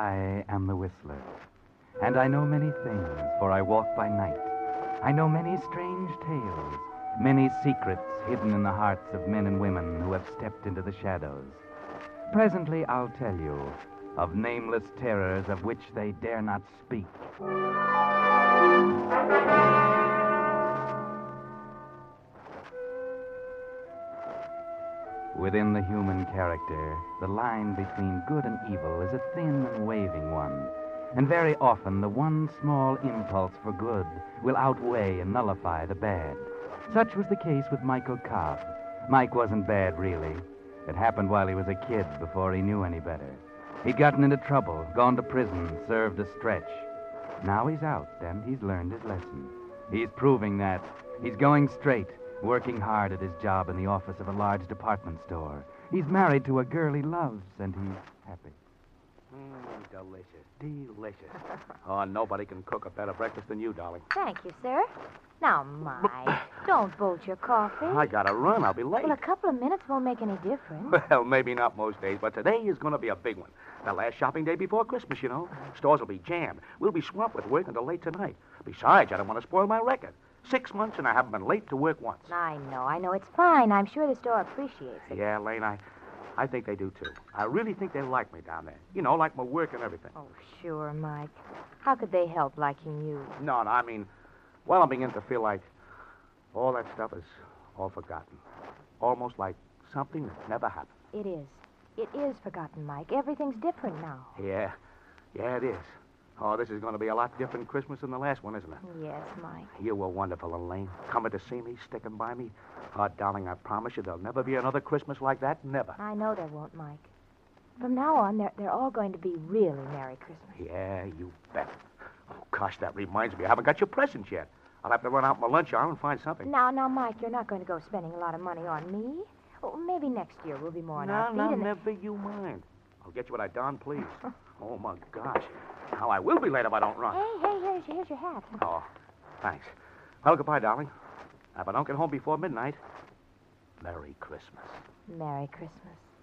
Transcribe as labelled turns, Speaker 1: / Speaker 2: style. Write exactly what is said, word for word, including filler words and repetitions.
Speaker 1: I am the Whistler, and I know many things, for I walk by night. I know many strange tales, many secrets hidden in the hearts of men and women who have stepped into the shadows. Presently I'll tell you of nameless terrors of which they dare not speak. Within the human character, the line between good and evil is a thin and waving one. And very often, the one small impulse for good will outweigh and nullify the bad. Such was the case with Michael Cobb. Mike wasn't bad, really. It happened while he was a kid, before he knew any better. He'd gotten into trouble, gone to prison, served a stretch. Now he's out, and he's learned his lesson. He's proving that. He's going straight, working hard at his job in the office of a large department store. He's married to a girl he loves, and he's happy.
Speaker 2: Mm, delicious, delicious. Oh, nobody can cook a better breakfast than you, darling.
Speaker 3: Thank you, sir. Now, Mike, don't bolt your coffee.
Speaker 2: I gotta run. I'll be late.
Speaker 3: Well, a couple of minutes won't make any difference.
Speaker 2: Well, maybe not most days, but today is going to be a big one. The last shopping day before Christmas, you know. Stores will be jammed. We'll be swamped with work until late tonight. Besides, I don't want to spoil my record. Six months and I haven't been late to work once.
Speaker 3: I know, I know. It's fine. I'm sure the store appreciates it.
Speaker 2: Yeah, Lane, I, I think they do, too. I really think they like me down there. You know, like my work and everything.
Speaker 3: Oh, sure, Mike. How could they help liking you?
Speaker 2: No, no, I mean, well, I'm beginning to feel like all that stuff is all forgotten. Almost like something that never happened.
Speaker 3: It is. It is forgotten, Mike. Everything's different now.
Speaker 2: Yeah. Yeah, it is. Oh, this is going to be a lot different Christmas than the last one, isn't it?
Speaker 3: Yes, Mike.
Speaker 2: You were wonderful, Elaine. Coming to see me, sticking by me. Oh, darling, I promise you there'll never be another Christmas like that. Never.
Speaker 3: I know there won't, Mike. From now on, they're, they're all going to be really Merry Christmas.
Speaker 2: Yeah, you bet. Oh, gosh, that reminds me. I haven't got your presents yet. I'll have to run out my lunch hour and find something.
Speaker 3: Now, now, Mike, you're not going to go spending a lot of money on me. Oh, maybe next year we'll be more on
Speaker 2: no,
Speaker 3: our feet.
Speaker 2: No,
Speaker 3: and
Speaker 2: never you mind. I'll get you what I darn please. Oh, my gosh. Now, I will be late if I don't run.
Speaker 3: Hey, hey, here's, here's your hat.
Speaker 2: Oh, thanks. Well, goodbye, darling. If I don't get home before midnight, Merry Christmas.
Speaker 3: Merry Christmas.